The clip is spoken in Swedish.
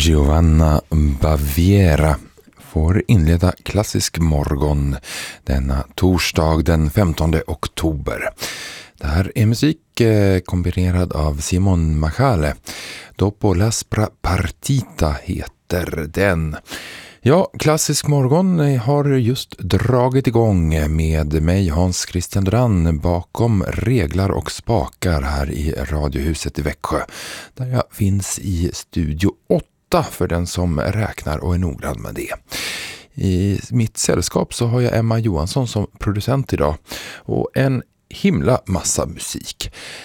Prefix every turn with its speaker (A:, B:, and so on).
A: Giovanna Baviera får inleda Klassisk morgon denna torsdag den 15 oktober. Det här är musik kombinerad av Simon Machale. Dopo l'aspra partita heter den. Ja, Klassisk morgon har just dragit igång med mig Hans Christian Duran bakom reglar och spakar här i Radiohuset i Växjö. Där jag finns i studio 8 för den som räknar och är noggrann med det. I mitt sällskap så har jag Emma Johansson som producent idag och en himla massa musik.